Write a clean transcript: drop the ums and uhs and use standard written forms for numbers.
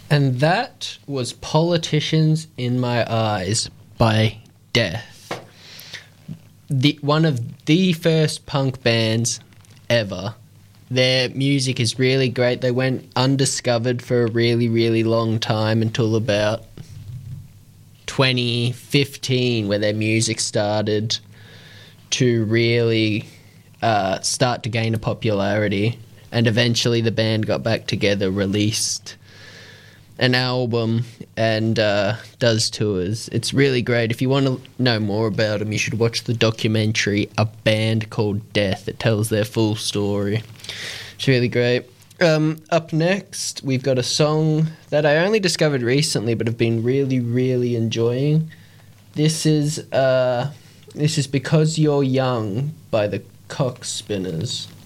And that was Politicians in My Eyes by Death. One of the first punk bands ever. Their music is really great. They went undiscovered for a really, really long time until about 2015, where their music started to really start to gain a popularity. And eventually the band got back together, released an album, and does tours. It's really great. If you want to know more about them, you should watch the documentary A Band Called Death. It tells their full story. It's really great. Up next, we've got a song that I only discovered recently but have been really, really enjoying. This is Because You're Young by the Cock Spinners.